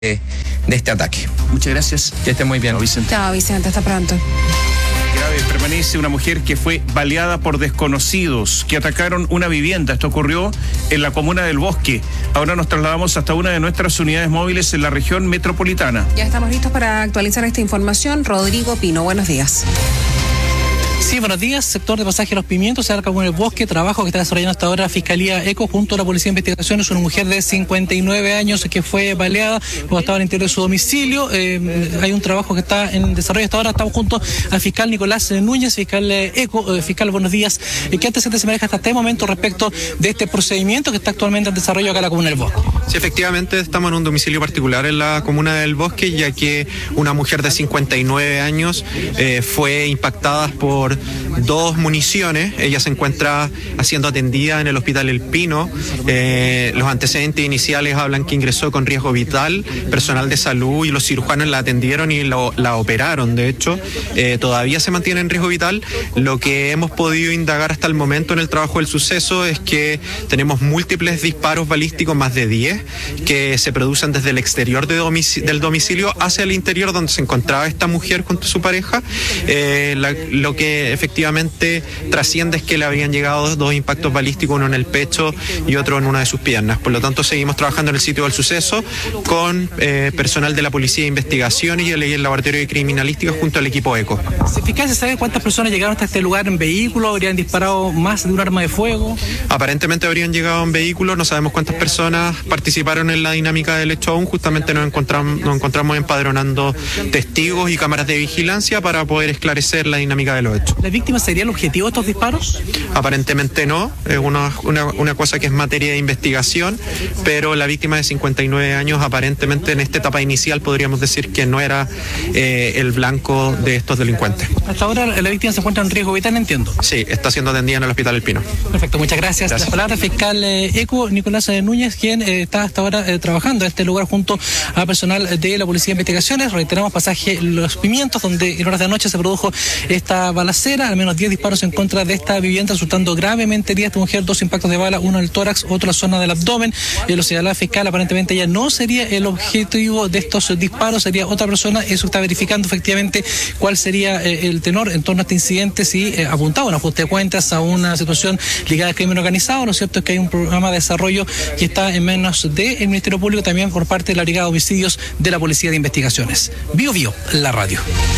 de este ataque. Muchas gracias. Que esté muy bien. Chao, Vicente. Chao, Vicente, hasta pronto. Grave permanece una mujer que fue baleada por desconocidos que atacaron una vivienda. Esto ocurrió en la comuna del Bosque. Ahora nos trasladamos hasta una de nuestras unidades móviles en la región metropolitana. Ya estamos listos para actualizar esta información. Rodrigo Pino, buenos días. Sí, buenos días. Sector de pasaje Los Pimientos, cerca con el Bosque. Trabajo que está desarrollando hasta ahora Fiscalía ECO junto a la Policía de Investigaciones. Una mujer de 59 años que fue baleada cuando estaba al interior de su domicilio. Hay un trabajo que está en desarrollo hasta ahora. Estamos junto al fiscal Nicolás Núñez, fiscal ECO. Fiscal, buenos días. ¿Qué antecedentes se maneja hasta este momento respecto de este procedimiento que está actualmente en desarrollo acá en la comuna del Bosque? Sí, efectivamente estamos en un domicilio particular en la comuna del Bosque, ya que una mujer de 59 años fue impactada por dos municiones. Ella se encuentra siendo atendida en el Hospital El Pino. Los antecedentes iniciales hablan que ingresó con riesgo vital. Personal de salud y los cirujanos la atendieron y la operaron. De hecho, todavía se mantiene en riesgo vital. Lo que hemos podido indagar hasta el momento en el trabajo del suceso es que tenemos múltiples disparos balísticos, más de 10, que se producen desde el exterior del domicilio hacia el interior donde se encontraba esta mujer junto a su pareja. Lo que efectivamente trasciende es que le habrían llegado dos impactos balísticos, uno en el pecho y otro en una de sus piernas. Por lo tanto, seguimos trabajando en el sitio del suceso con personal de la Policía de Investigación y el Laboratorio de Criminalística junto al equipo ECO. Fiscal, ¿se sabe cuántas personas llegaron hasta este lugar en vehículo? ¿Habrían disparado más de un arma de fuego? Aparentemente habrían llegado en vehículo. No sabemos cuántas personas participaron en la dinámica del hecho aún. Justamente nos encontramos empadronando testigos y cámaras de vigilancia para poder esclarecer la dinámica de los hechos. ¿La víctima sería el objetivo de estos disparos? Aparentemente no, es una cosa que es materia de investigación, pero la víctima de 59 años aparentemente en esta etapa inicial podríamos decir que no era el blanco de estos delincuentes. Hasta ahora la víctima se encuentra en riesgo vital, entiendo. Sí, está siendo atendida en el Hospital El Pino. Perfecto, muchas gracias. La palabra fiscal ECO, Nicolás Núñez, quien está hasta ahora trabajando en este lugar junto a personal de la Policía de Investigaciones. Reiteramos, pasaje Los Pimientos, donde en horas de la noche se produjo esta balacera. Al menos 10 disparos en contra de esta vivienda, resultando gravemente herida esta mujer, 2 impactos de bala, uno en el tórax, otro en la zona del abdomen. Lo señalaba fiscal, aparentemente ella no sería el objetivo de estos disparos, sería otra persona. Eso está verificando efectivamente cuál sería el tenor en torno a este incidente, si apuntaba a un ajuste de cuentas, a una situación ligada al crimen organizado. Lo cierto es que hay un programa de desarrollo que está en manos del Ministerio Público, también por parte de la Brigada de Homicidios de la Policía de Investigaciones. Bio, la radio.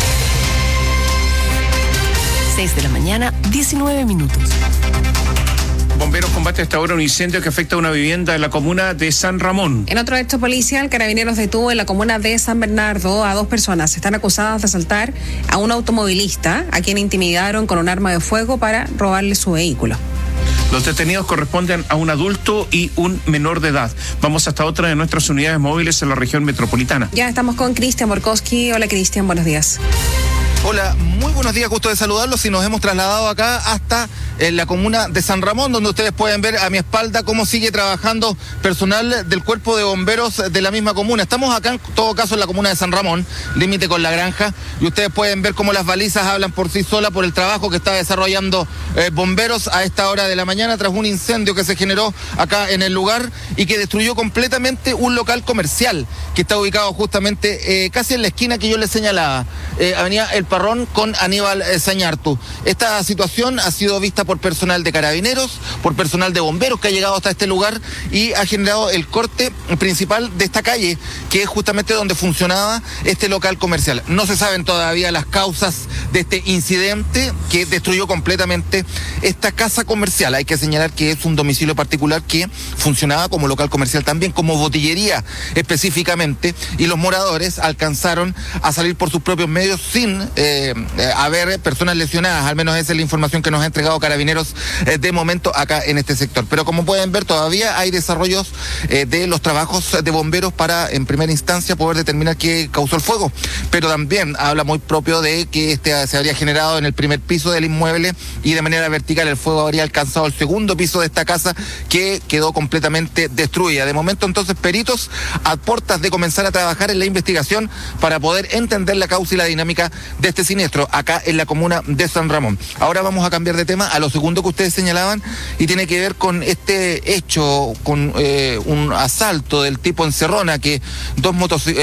6 de la mañana, 19 minutos. Bomberos combate hasta ahora un incendio que afecta a una vivienda en la comuna de San Ramón. En otro hecho policial, Carabineros detuvo en la comuna de San Bernardo a 2 personas. Están acusadas de asaltar a un automovilista a quien intimidaron con un arma de fuego para robarle su vehículo. Los detenidos corresponden a un adulto y un menor de edad. Vamos hasta otra de nuestras unidades móviles en la región metropolitana. Ya estamos con Cristian Borkowski. Hola, Cristian, buenos días. Hola, muy buenos días, gusto de saludarlos y nos hemos trasladado acá hasta la comuna de San Ramón, donde ustedes pueden ver a mi espalda cómo sigue trabajando personal del cuerpo de bomberos de la misma comuna. Estamos acá en todo caso en la comuna de San Ramón, límite con La Granja, y ustedes pueden ver cómo las balizas hablan por sí solas por el trabajo que está desarrollando bomberos a esta hora de la mañana tras un incendio que se generó acá en el lugar y que destruyó completamente un local comercial que está ubicado justamente casi en la esquina que yo les señalaba, Avenida El Parrón con Aníbal Sañartu. Esta situación ha sido vista por personal de Carabineros, por personal de bomberos que ha llegado hasta este lugar y ha generado el corte principal de esta calle, que es justamente donde funcionaba este local comercial. No se saben todavía las causas de este incidente que destruyó completamente esta casa comercial. Hay que señalar que es un domicilio particular que funcionaba como local comercial también, como botillería específicamente, y los moradores alcanzaron a salir por sus propios medios sin haber personas lesionadas. Al menos esa es la información que nos ha entregado Carabineros de momento acá en este sector. Pero como pueden ver, todavía hay desarrollos de los trabajos de bomberos para en primera instancia poder determinar qué causó el fuego. Pero también habla muy propio de que esta se habría generado en el primer piso del inmueble y de manera vertical el fuego habría alcanzado el segundo piso de esta casa, que quedó completamente destruida. De momento, entonces, peritos a puertas de comenzar a trabajar en la investigación para poder entender la causa y la dinámica de este siniestro acá en la comuna de San Ramón. Ahora vamos a cambiar de tema a lo segundo que ustedes señalaban, y tiene que ver con este hecho, con un asalto del tipo Encerrona, que dos